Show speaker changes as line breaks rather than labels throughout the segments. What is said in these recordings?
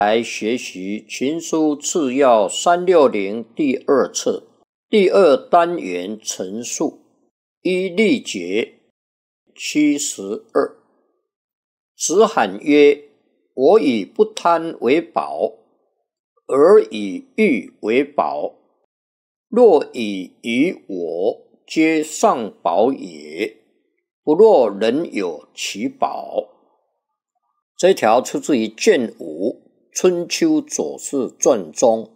来学习群书治要360第二册第二单元陈述一例节72。子罕曰：我以不贪为宝，而以欲为宝。若以于我，皆上宝也。不若人有其宝。这一条出自于卷5春秋左氏传中。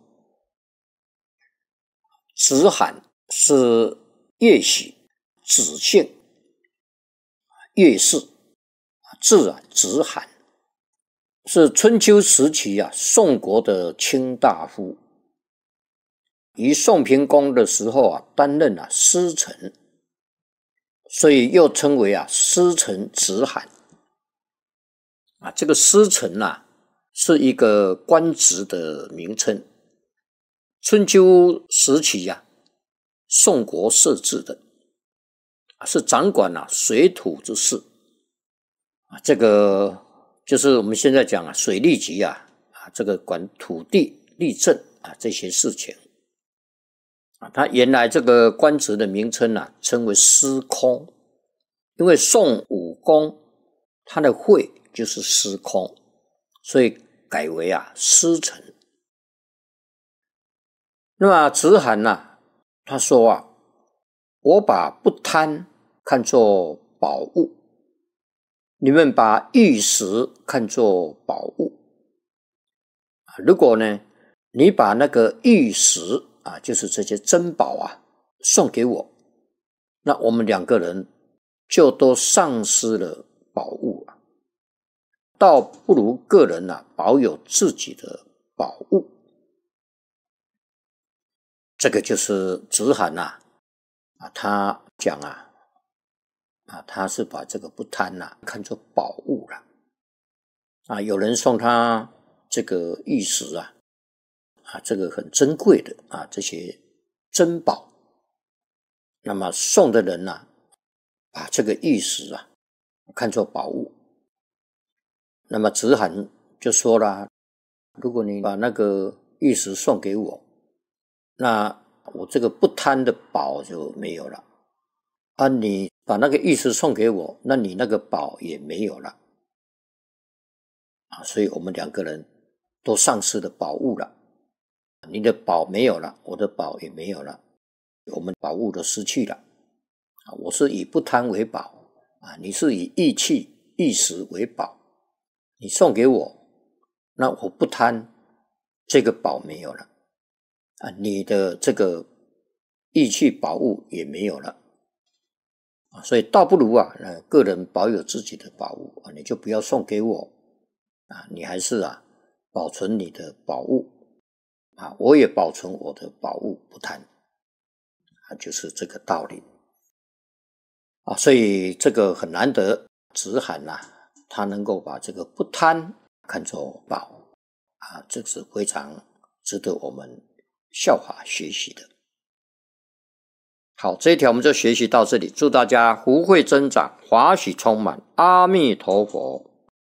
子罕是乐喜，子姓，乐氏，字子罕，是春秋时期宋国的卿大夫。于宋平公的时候担任司臣，所以又称为司臣子罕。这个司臣是一个官职的名称。春秋时期宋国设置的，是掌管水土之事。这个就是我们现在讲水利局这个管土地地政这些事情。他原来这个官职的名称称为司空，因为宋武公他的讳就是司空，所以改为司臣。那么子罕他说我把不贪看作宝物，你们把玉石看作宝物。如果呢你把那个玉石就是这些珍宝送给我，那我们两个人就都丧失了宝物倒不如个人保有自己的宝物。这个就是子罕他讲他是把这个不贪看作宝物了有人送他这个玉石这个很珍贵的这些珍宝，那么送的人把这个玉石看作宝物。那么子罕就说了，如果你把那个玉石送给我，那我这个不贪的宝就没有了你把那个玉石送给我，那你那个宝也没有了所以我们两个人都丧失了宝物了。你的宝没有了，我的宝也没有了，我们宝物都失去了我是以不贪为宝你是以义气玉石为宝，你送给我，那我不贪，这个宝没有了你的这个义气宝物也没有了所以倒不如个人保有自己的宝物你就不要送给我你还是保存你的宝物我也保存我的宝物，不贪就是这个道理所以这个很难得，子罕他能够把这个不贪看作宝这是非常值得我们效法学习的。好，这一条我们就学习到这里，祝大家福慧增长，华喜充满，阿弥陀佛。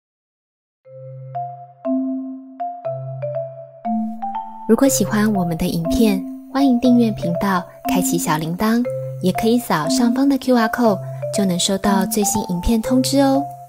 如果喜欢我们的影片，欢迎订阅频道，开启小铃铛，也可以扫上方的 QR code， 就能收到最新影片通知哦。